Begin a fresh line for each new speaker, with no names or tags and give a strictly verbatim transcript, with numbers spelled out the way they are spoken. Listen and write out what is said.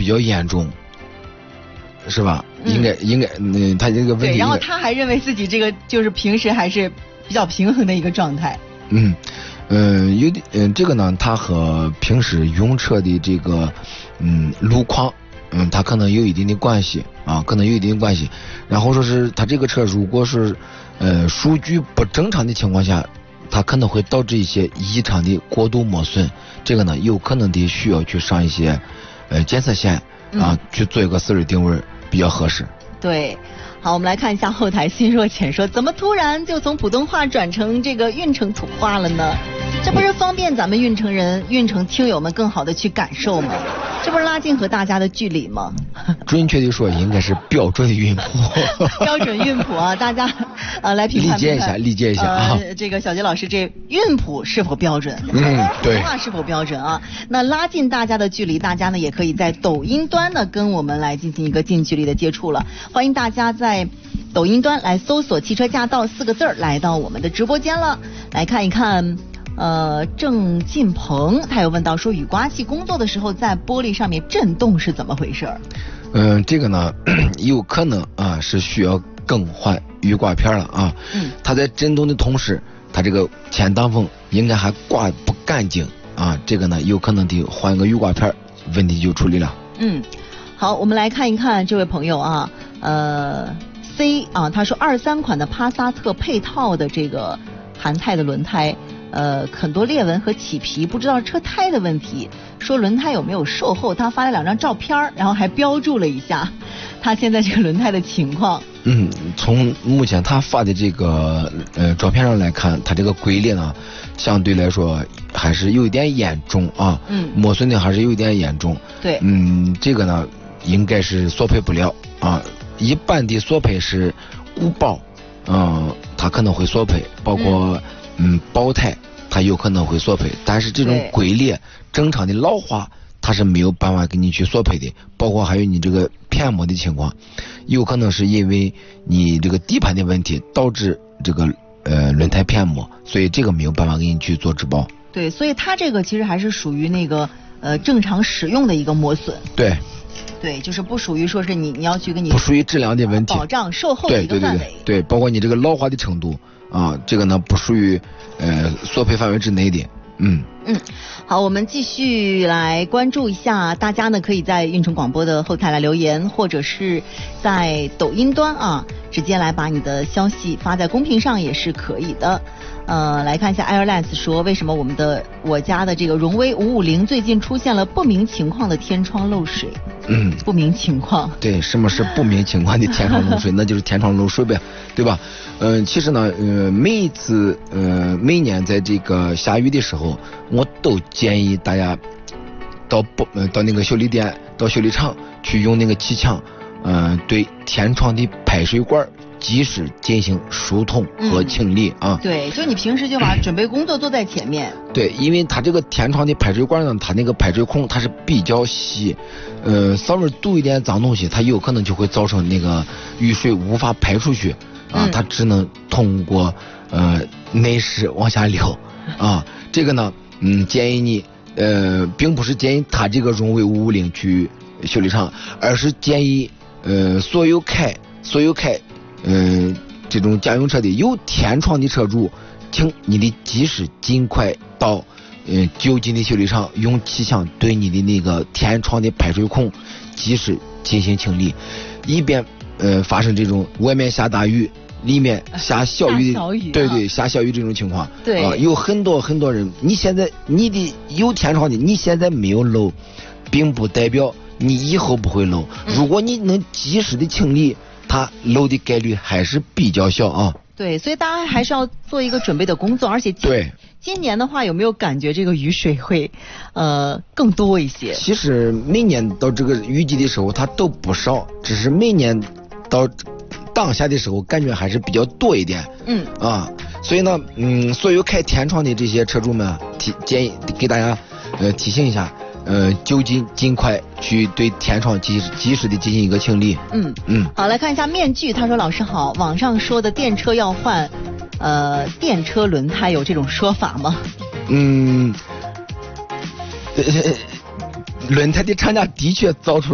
较严重，是吧？嗯、应该应该，嗯，他这个问题。
对，然后他还认为自己这个就是平时还是比较平衡的一个状态。
嗯嗯，有点嗯，这个呢，它和平时用车的这个嗯路况，嗯，它可能有一定的关系啊，可能有一定的关系。然后说是它这个车如果是呃数据不正常的情况下，它可能会导致一些异常的过度磨损，这个呢有可能得需要去上一些呃检测线啊、嗯、去做一个四轮定位比较合适。
对。好，我们来看一下后台心若浅说，怎么突然就从普通话转成这个运城土话了呢？这不是方便咱们运城人、运城听友们更好的去感受吗？这不是拉近和大家的距离吗？
准确的说，应该是标准的韵谱。
标准韵谱啊，大家呃来评判
理解一下，理解一下啊。
呃，这个小杰老师这韵谱是否标准？
嗯，对。
话是否标准啊？那拉近大家的距离，大家呢也可以在抖音端呢跟我们来进行一个近距离的接触了。欢迎大家在抖音端来搜索汽车驾到四个字儿，来到我们的直播间了，来看一看。呃，郑进鹏他有问到说，雨刮器工作的时候在玻璃上面震动是怎么回事？
嗯、呃，这个呢有可能啊是需要更换雨刮片了啊。嗯。它在震动的同时，它这个前挡风应该还刮不干净啊，这个呢有可能得换个雨刮片，问题就处理了。
嗯，好，我们来看一看这位朋友啊，呃 C 啊，他说二三款的帕萨特配套的这个韩泰的轮胎。呃，很多裂纹和起皮，不知道车胎的问题。说轮胎有没有售后？他发了两张照片，然后还标注了一下他现在这个轮胎的情况。
嗯，从目前他发的这个呃照片上来看，他这个龟裂呢，相对来说还是有一点严重啊。嗯，磨损的还是有一点严重。
对。
嗯，这个呢应该是索赔不了啊。一般的索赔是误报，嗯，他可能会索赔，包括。嗯嗯，爆胎它有可能会索赔，但是这种龟裂正常的老化它是没有办法给你去索赔的，包括还有你这个片膜的情况，有可能是因为你这个底盘的问题导致这个呃轮胎片膜，所以这个没有办法给你去做质保。
对，所以它这个其实还是属于那个呃正常使用的一个磨损。
对。
对，就是不属于说是你你要去跟你
不属于质量的问题，
保障售后的一个范围。
对对对对，包括你这个老化的程度啊，这个呢不属于呃索赔范围之内的。嗯
嗯，好，我们继续来关注一下，大家呢可以在运城广播的后台来留言，或者是在抖音端啊直接来把你的消息发在公屏上也是可以的。呃，来看一下 Airlines 说，为什么我们的我家的这个荣威五五零最近出现了不明情况的天窗漏水？嗯，不明情况。
对，什么是不明情况的天窗漏水？那就是天窗漏水呗，对吧？嗯、呃，其实呢，呃，每一次呃每年在这个下雨的时候，我都建议大家到不呃到那个修理店、到修理厂去用那个气枪，嗯、呃，对天窗的排水管及时进行疏通和清理、嗯、啊。
对，就你平时就把准备工作做在前面。
对，因为它这个天窗的排水管呢，它那个排水孔它是比较细，呃，稍微堵一点脏东西，它有可能就会造成那个雨水无法排出去啊，嗯、它只能通过呃内饰往下流啊。这个呢，嗯，建议你呃，并不是建议他这个荣威五五零去修理厂，而是建议呃所有开所有开。嗯、呃，这种家用车的有天窗的车主，请你的及时尽快到嗯、呃、就近的修理厂，用气枪对你的那个天窗的排水孔及时进行清理，以便呃发生这种外面下大雨，里面下小雨，
下小雨啊、
对对，下小雨这种情况。
对
啊、呃，有很多很多人，你现在你的有天窗的，你现在没有漏，并不代表你以后不会漏。如果你能及时的清理。它漏的概率还是比较小啊。
对，所以大家还是要做一个准备的工作，而且今
对
今年的话，有没有感觉这个雨水会呃更多一些？
其实每年到这个雨季的时候，它都不少，只是每年到当下的时候，感觉还是比较多一点。嗯啊，所以呢，嗯，所有开天窗的这些车主们，提建议给大家呃提醒一下。呃，就近尽快去对天窗及时及时的进行一个清理。嗯嗯，
好，来看一下面具。他说：“老师好，网上说的电车要换，呃，电车轮胎有这种说法吗？”
嗯，呃、轮胎的厂家的确造出